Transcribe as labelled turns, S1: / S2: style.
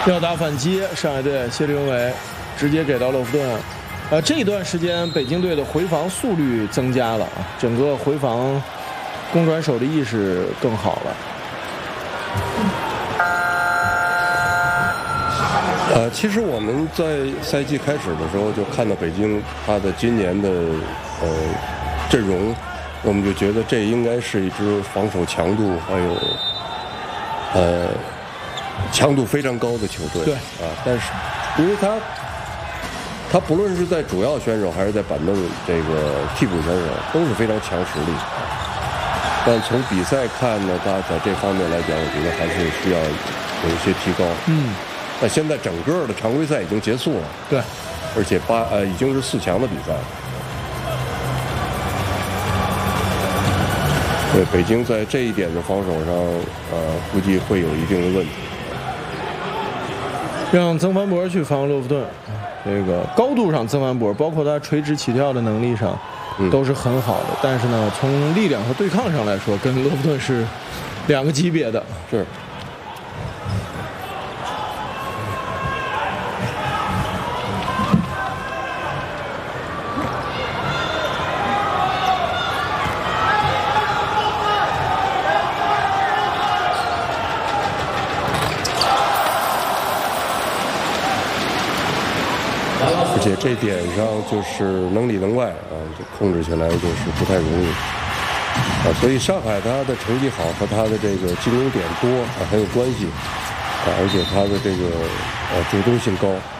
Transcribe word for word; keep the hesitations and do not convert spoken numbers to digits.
S1: 要打反击，上海队谢立永伟直接给到勒夫顿。呃，这一段时间北京队的回防速率增加了啊，整个回防攻转手的意识更好了。
S2: 呃，其实我们在赛季开始的时候就看到北京他的今年的呃阵容，我们就觉得这应该是一支防守强度还有呃强度非常高的球队。
S1: 对
S2: 啊，但是因为他他不论是在主要选手还是在板凳这个替补选手都是非常强实力。但从比赛看呢，他在这方面来讲，我觉得还是需要有一些提高。
S1: 嗯。
S2: 那现在整个的常规赛已经结束了，
S1: 对，
S2: 而且八呃已经是四强的比赛了。对，北京在这一点的防守上，呃，估计会有一定的问题。
S1: 让曾凡博去防勒夫顿，这个高度上，曾凡博包括他垂直起跳的能力上，都是很好的。嗯、但是呢，从力量和对抗上来说，跟勒夫顿是两个级别的。
S2: 是。而且这点上就是能里能外啊，就控制起来就是不太容易啊。所以上海他的成绩好和他的这个进攻点多啊很有关系啊，而且他的这个呃主动性高。